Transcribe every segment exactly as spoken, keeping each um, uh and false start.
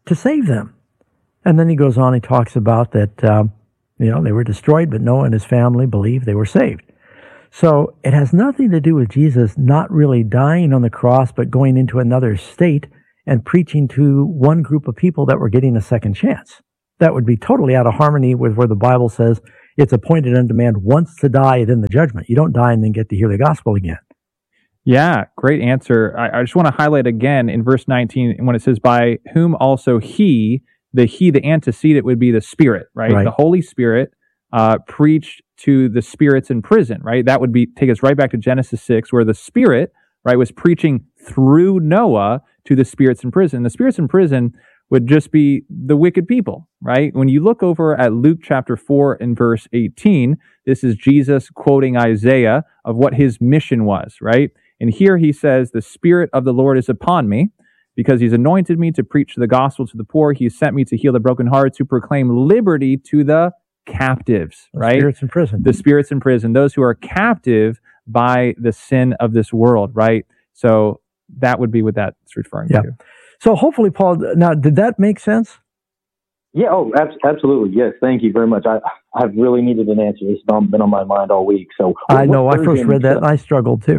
to save them. And then he goes on, he talks about that, um, you know, they were destroyed, but Noah and his family believed they were saved. So it has nothing to do with Jesus not really dying on the cross, but going into another state and preaching to one group of people that were getting a second chance. That would be totally out of harmony with where the Bible says it's appointed unto man once to die, then the judgment. You don't die and then get to hear the gospel again. Yeah, great answer. I, I just want to highlight again in verse nineteen, when it says, by whom also he, the he, the antecedent would be the Spirit, right? Right. The Holy Spirit uh, preached to the spirits in prison, right? That would be take us right back to Genesis six, where the Spirit, right, was preaching through Noah to the spirits in prison. The spirits in prison would just be the wicked people, right? When you look over at Luke chapter four and verse eighteen, this is Jesus quoting Isaiah of what his mission was, right? And here he says, the Spirit of the Lord is upon me, because he's anointed me to preach the gospel to the poor. He sent me to heal the broken heart, to proclaim liberty to the captives, The right? spirits in prison. The spirits in prison, those who are captive by the sin of this world, right? So that would be what that's referring Yeah. to. So hopefully, Paul, now, did that make sense? Yeah, oh, ab- absolutely. Yes, thank you very much. I, I've really needed an answer. It's been been on my mind all week. So I what- know. what I first version- read that and I struggled too.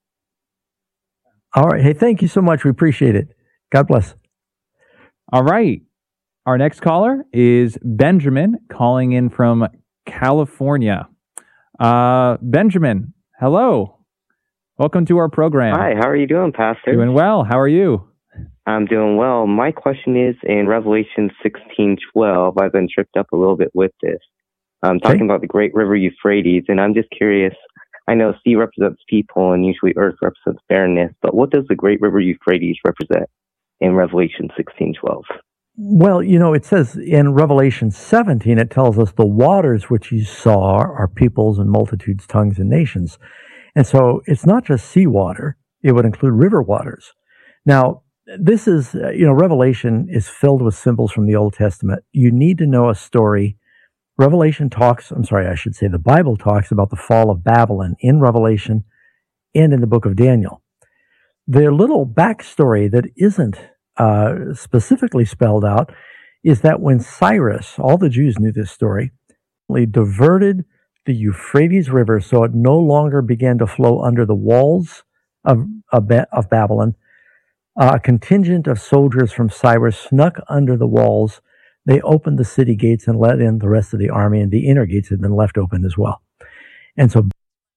All right. Hey, thank you so much. We appreciate it. God bless. All right. Our next caller is Benjamin, calling in from California. Uh, Benjamin, hello. Welcome to our program. Hi, how are you doing, Pastor? Doing well. How are you? I'm doing well. My question is in Revelation sixteen twelve. I've been tripped up a little bit with this. I'm talking Okay. about the great river Euphrates, and I'm just curious. I know sea represents people, and usually earth represents barrenness, but what does the great river Euphrates represent in Revelation sixteen twelve? Well, you know, it says in Revelation seventeen, it tells us the waters which you saw are peoples and multitudes, tongues and nations. And so it's not just seawater, it would include river waters. Now, this is, uh, you know, Revelation is filled with symbols from the Old Testament. You need to know a story. Revelation talks, I'm sorry, I should say the Bible talks about the fall of Babylon in Revelation and in the book of Daniel. The little backstory that isn't uh, specifically spelled out is that when Cyrus, all the Jews knew this story, he diverted the Euphrates River so it no longer began to flow under the walls of, of, ba- of Babylon. Uh, a contingent of soldiers from Cyrus snuck under the walls. They opened the city gates and let in the rest of the army, and the inner gates had been left open as well. And so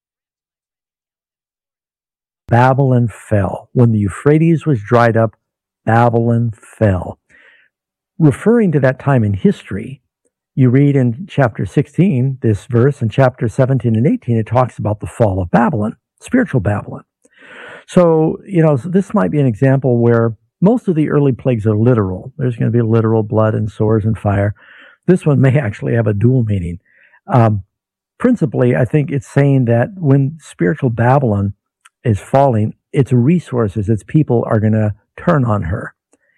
Babylon fell. When the Euphrates was dried up, Babylon fell. Referring to that time in history, you read in chapter sixteen, this verse, and chapter seventeen and eighteen, it talks about the fall of Babylon, spiritual Babylon. So, you know, this might be an example where most of the early plagues are literal. There's going to be literal blood and swords and fire. This one may actually have a dual meaning. Um, principally, I think it's saying that when spiritual Babylon is falling, its resources, its people are going to turn on her.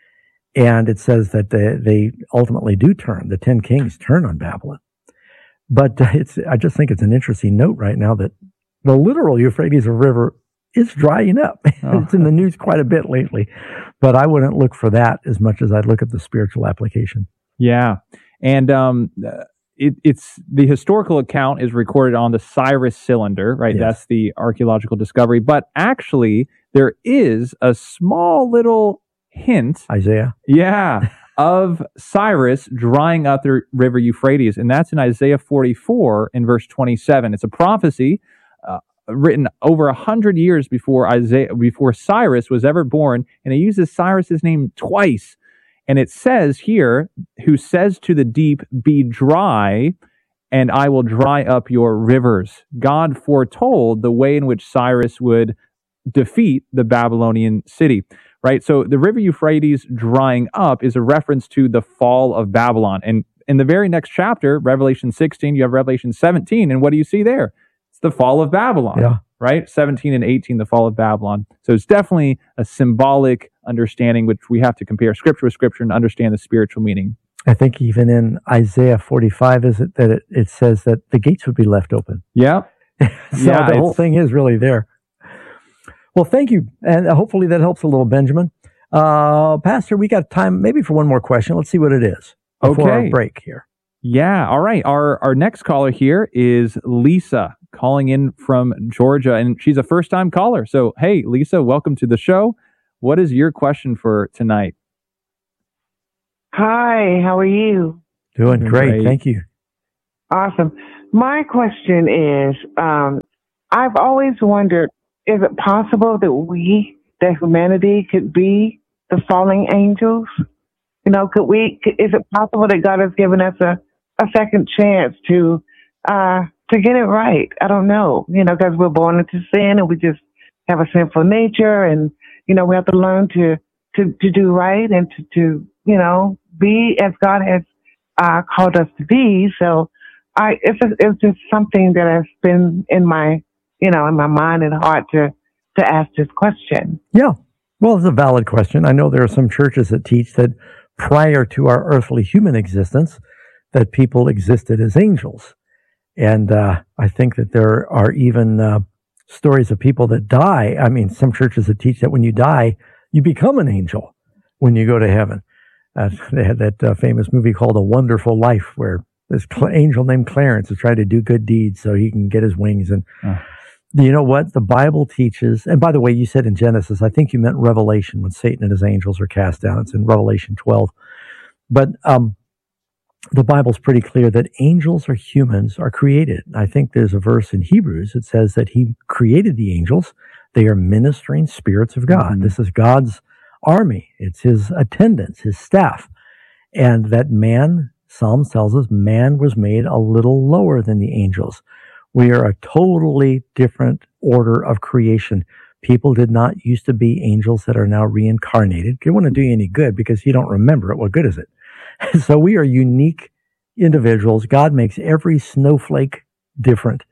And it says that they, they ultimately do turn. The ten kings turn on Babylon. But uh, it's, I just think it's an interesting note right now that the literal Euphrates River is drying up. Oh. It's in the news quite a bit lately. But I wouldn't look for that as much as I'd look at the spiritual application. Yeah. And um, it, it's the historical account is recorded on the Cyrus cylinder, right? Yes. That's the archaeological discovery. But actually, there is a small little hint, Isaiah. yeah, of Cyrus drying up the river Euphrates. And that's in Isaiah forty-four in verse twenty-seven. It's a prophecy uh, written over a hundred years before Isaiah, before Cyrus was ever born. And it uses Cyrus's name twice. And it says here, who says to the deep, be dry, and I will dry up your rivers. God foretold the way in which Cyrus would defeat the Babylonian city, right? So the river Euphrates drying up is a reference to the fall of Babylon. And in the very next chapter, Revelation sixteen, you have Revelation seventeen, and what do you see there? It's the fall of Babylon. Yeah. Right? seventeen and eighteen, the fall of Babylon. So it's definitely a symbolic understanding, which we have to compare scripture with scripture and understand the spiritual meaning. I think even in Isaiah forty-five, is it that it, it says that the gates would be left open. Yeah. So Yeah, the whole it's- thing is really there. Well, thank you. And hopefully that helps a little, Benjamin. Uh, Pastor, we got time maybe for one more question. Let's see what it is before Okay. our break here. Yeah. All right. Our our next caller here is Lisa calling in from Georgia, and she's a first time caller. So, hey, Lisa, welcome to the show. What is your question for tonight? Hi, how are you? Doing Doing great. great. Thank you. Awesome. My question is, um, I've always wondered, is it possible that we, that humanity, could be the falling angels? You know, could we? Is it possible that God has given us a, a second chance to uh, to get it right? I don't know. You know, because we're born into sin and we just have a sinful nature, and you know, we have to learn to to, to do right and to, to you know be as God has uh, called us to be. So, I it's just, it's just something that has been in my you know in my mind and heart to to ask this question. Yeah. Well, it's a valid question. I know there are some churches that teach that prior to our earthly human existence, that people existed as angels. And uh, I think that there are even uh, stories of people that die. I mean, some churches that teach that when you die, you become an angel when you go to heaven. Uh, they had that uh, famous movie called A Wonderful Life, where this cl- angel named Clarence is trying to do good deeds so he can get his wings. And Oh. you know what? The Bible teaches, and by the way, you said in Genesis, I think you meant Revelation when Satan and his angels are cast down. It's in Revelation twelve. But um, the Bible's pretty clear that angels or humans are created. I think there's a verse in Hebrews that says that he created the angels. They are ministering spirits of God. Mhm. This is God's army. It's his attendants, his staff. And that man, Psalms tells us, man was made a little lower than the angels. We are a totally different order of creation. People did not used to be angels that are now reincarnated. It wouldn't do you any good because you don't remember it. What good is it? So we are unique individuals. God makes every snowflake different.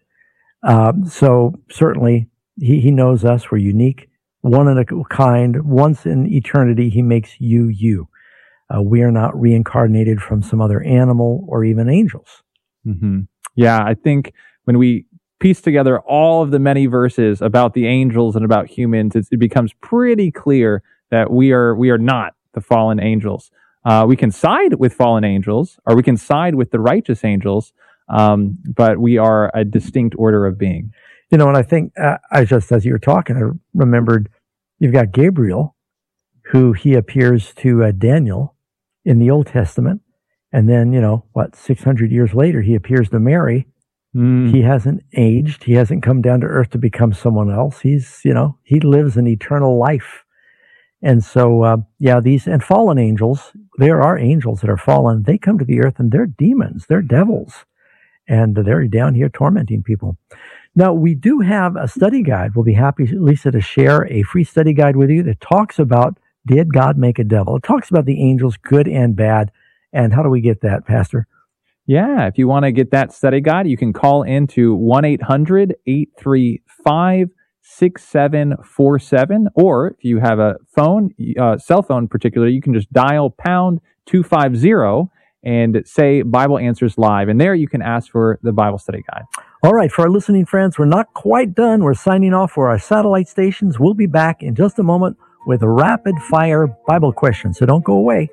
Um, so certainly he, he knows us. We're unique, one in a kind. Once in eternity, he makes you, you. Uh, we are not reincarnated from some other animal or even angels. Mm-hmm. Yeah, I think when we piece together all of the many verses about the angels and about humans, it's, it becomes pretty clear that we are we are not the fallen angels. Uh, we can side with fallen angels, or we can side with the righteous angels, um, but we are a distinct order of being. You know, and I think, uh, I just, as you were talking, I remembered you've got Gabriel, who he appears to uh, Daniel in the Old Testament. And then, you know, what, six hundred years later, he appears to Mary. Mm. He hasn't aged. He hasn't come down to earth to become someone else. He's, you know, he lives an eternal life. And so, uh, yeah, these, and fallen angels, there are angels that are fallen. They come to the earth and they're demons. They're devils. And they're down here tormenting people. Now, we do have a study guide. We'll be happy, Lisa, to share a free study guide with you that talks about, did God make a devil? It talks about the angels, good and bad. And how do we get that, Pastor? Yeah, if you want to get that study guide, you can call into one eight hundred eight three five six seven four seven, or if you have a phone, uh, cell phone particularly, you can just dial pound two five zero and say Bible Answers Live, and there you can ask for the Bible study guide. All right, for our listening friends, we're not quite done. We're signing off for our satellite stations. We'll be back in just a moment with a rapid fire Bible question, so don't go away.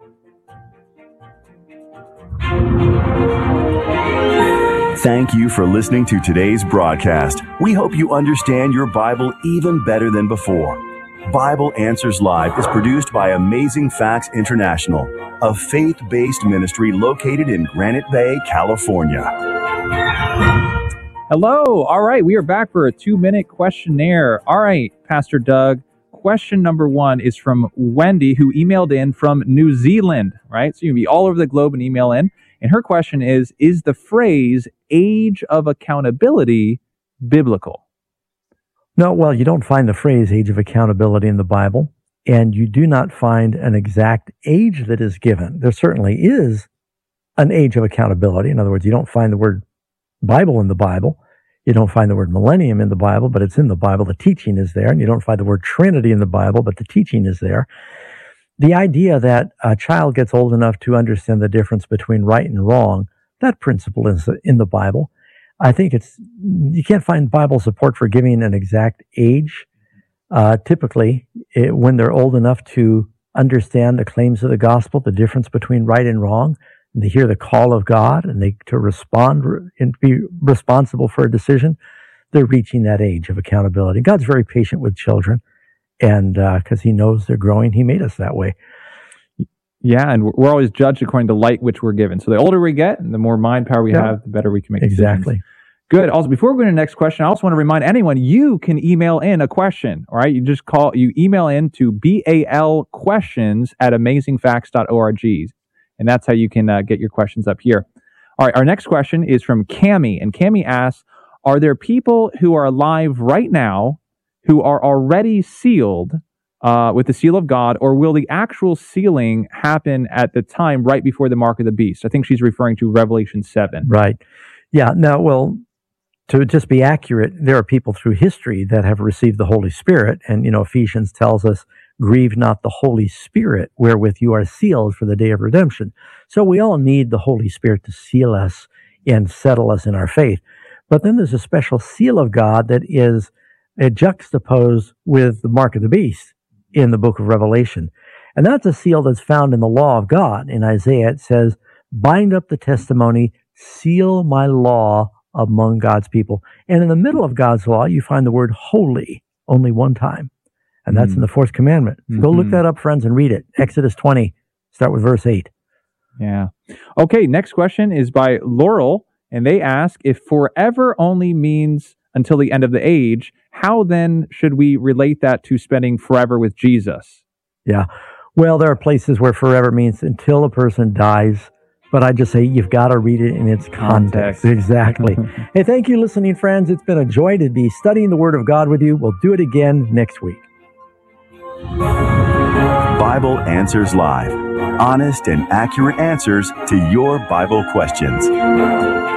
Thank you for listening to today's broadcast. We hope you understand your Bible even better than before. Bible Answers Live is produced by Amazing Facts International, a faith-based ministry located in Granite Bay, California. Hello. All right, we are back for a two-minute questionnaire. All right, Pastor Doug, question number one is from Wendy, who emailed in from New Zealand, right? So you can be all over the globe and email in. And her question is, is the phrase age of accountability biblical? No, well, you don't find the phrase age of accountability in the Bible, and you do not find an exact age that is given. There certainly is an age of accountability. In other words, you don't find the word Bible in the Bible. You don't find the word millennium in the Bible, but it's in the Bible. The teaching is there. And you don't find the word Trinity in the Bible, but the teaching is there. The idea that a child gets old enough to understand the difference between right and wrong, that principle is in the Bible. I think it's, you can't find Bible support for giving an exact age. Uh, typically, it, when they're old enough to understand the claims of the gospel, the difference between right and wrong, and they hear the call of God and they to respond and be responsible for a decision, they're reaching that age of accountability. God's very patient with children, and because uh, he knows they're growing, he made us that way. Yeah, and we're always judged according to light which we're given. So the older we get and the more mind power we yeah. have, the better we can make decisions. Exactly. Good. Also, before we go to the next question, I also want to remind anyone, you can email in a question. All right. You just call, you email in to bal questions at amazing facts dot org. And that's how you can uh, get your questions up here. All right. Our next question is from Cami. And Cami asks, are there people who are alive right now who are already sealed uh, with the seal of God, or will the actual sealing happen at the time right before the mark of the beast? I think she's referring to Revelation seven. Right. Yeah. Now, well, to just be accurate, there are people through history that have received the Holy Spirit. And, you know, Ephesians tells us, grieve not the Holy Spirit, wherewith you are sealed for the day of redemption. So we all need the Holy Spirit to seal us and settle us in our faith. But then there's a special seal of God that is uh, juxtaposed with the mark of the beast in the book of Revelation. And that's a seal that's found in the law of God. In Isaiah, it says, bind up the testimony, seal my law among God's people. And in the middle of God's law, you find the word holy only one time. And that's mm. in the fourth commandment. So mm-hmm. Go look that up, friends, and read it. Exodus twenty, start with verse eight. Yeah. Okay, next question is by Laurel. And they ask, if forever only means until the end of the age, how then should we relate that to spending forever with Jesus? Yeah. Well, there are places where forever means until a person dies. But I just say you've got to read it in its context. context. Exactly. Hey, thank you, listening friends. It's been a joy to be studying the Word of God with you. We'll do it again next week. Bible Answers Live. Honest and accurate answers to your Bible questions.